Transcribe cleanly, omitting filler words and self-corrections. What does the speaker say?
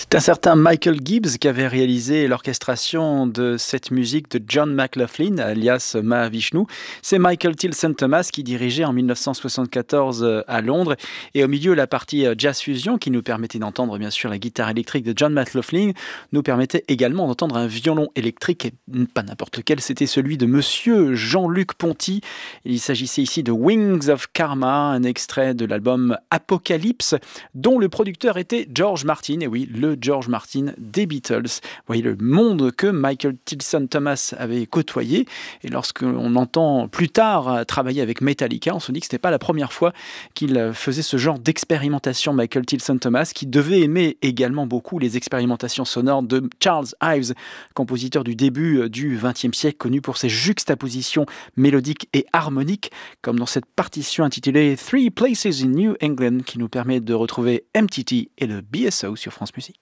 C'est un certain Michael Gibbs qui avait réalisé l'orchestration de cette musique de John McLaughlin, alias Mahavishnu. C'est Michael Tilson Thomas qui dirigeait en 1974 à Londres. Et au milieu, la partie jazz fusion qui nous permettait d'entendre bien sûr la guitare électrique de John McLaughlin nous permettait également d'entendre un violon électrique, et pas n'importe lequel, c'était celui de monsieur Jean-Luc Ponty. Il s'agissait ici de Wings of Karma, un extrait de l'album Apocalypse, dont le producteur était George Martin. Et oui, le George Martin des Beatles. Vous voyez le monde que Michael Tilson Thomas avait côtoyé. Et lorsqu'on entend plus tard travailler avec Metallica, on se dit que ce n'était pas la première fois qu'il faisait ce genre d'expérimentation. Michael Tilson Thomas, qui devait aimer également beaucoup les expérimentations sonores de Charles Ives, compositeur du début du XXe siècle, connu pour ses juxtapositions mélodiques et harmoniques, comme dans cette partition intitulée Three Places in New England, qui nous permet de retrouver MTT et le BSO sur France Musique.